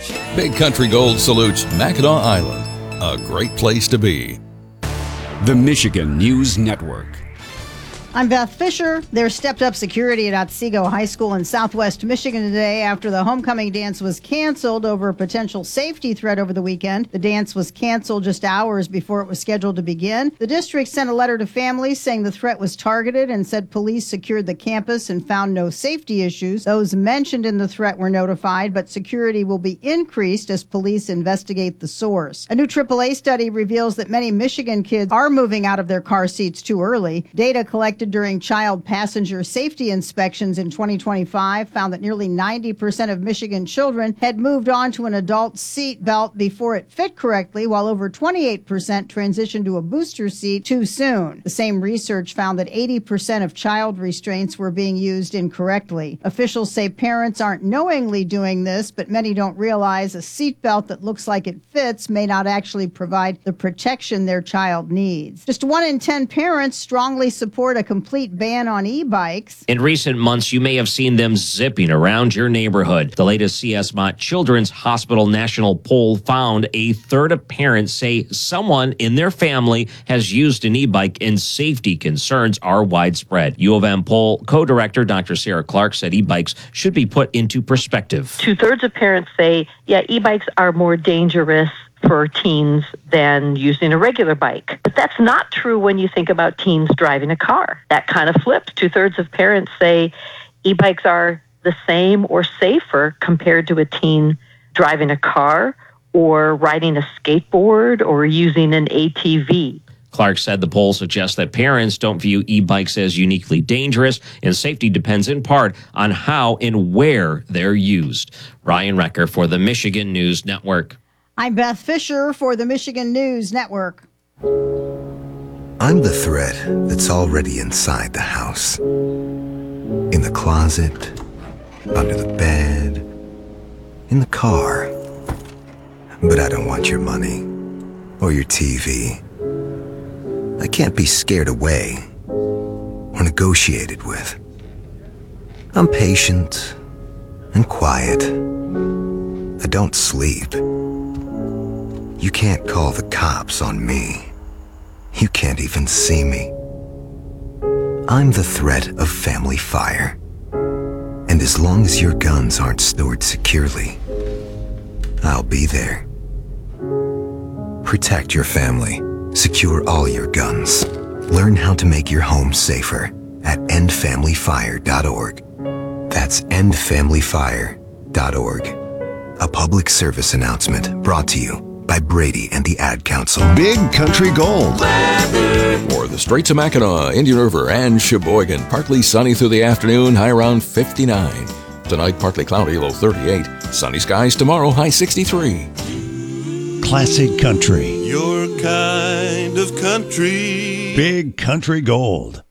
Big Country Gold salutes Mackinac Island, a great place to be. The Michigan News Network. I'm Beth Fisher. There's stepped up security at Otsego High School in southwest Michigan today after the homecoming dance was canceled over a potential safety threat over the weekend. The dance was canceled just hours before it was scheduled to begin. The district sent a letter to families saying the threat was targeted and said police secured the campus and found no safety issues. Those mentioned in the threat were notified, but security will be increased as police investigate the source. A new AAA study reveals that many Michigan kids are moving out of their car seats too early. Data collected during child passenger safety inspections in 2025 found that nearly 90% of Michigan children had moved on to an adult seat belt before it fit correctly, while over 28% transitioned to a booster seat too soon. The same research found that 80% of child restraints were being used incorrectly. Officials say parents aren't knowingly doing this, but many don't realize a seat belt that looks like it fits may not actually provide the protection their child needs. Just 1 in 10 parents strongly support a complete ban on e-bikes. In recent months, you may have seen them zipping around your neighborhood. The latest CS Mott Children's Hospital national poll found a third of parents say someone in their family has used an e-bike, and safety concerns are widespread. U of M poll co-director Dr. Sarah Clark said e-bikes should be put into perspective. 2/3 of parents say, e-bikes are more dangerous for teens than using a regular bike. But that's not true when you think about teens driving a car. That kind of flipped. 2/3 of parents say e-bikes are the same or safer compared to a teen driving a car or riding a skateboard or using an ATV. Clark said the poll suggests that parents don't view e-bikes as uniquely dangerous, and safety depends in part on how and where they're used. Ryan Recker for the Michigan News Network. I'm Beth Fisher for the Michigan News Network. I'm the threat that's already inside the house. In the closet, under the bed, in the car. But I don't want your money or your TV. I can't be scared away or negotiated with. I'm patient and quiet. I don't sleep. You can't call the cops on me. You can't even see me. I'm the threat of family fire. And as long as your guns aren't stored securely, I'll be there. Protect your family. Secure all your guns. Learn how to make your home safer at endfamilyfire.org. That's endfamilyfire.org. A public service announcement brought to you by Brady and the Ad Council. Big Country Gold. For the Straits of Mackinac, Indian River, and Sheboygan. Partly sunny through the afternoon, high around 59. Tonight, partly cloudy, low 38. Sunny skies tomorrow, high 63. Classic country. Your kind of country. Big Country Gold.